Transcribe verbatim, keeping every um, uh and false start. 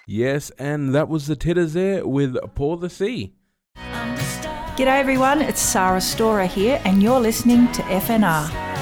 Yes, and that was the Titters there with Pour the Sea. G'day everyone, it's Sarah Storer here and you're listening to F N R.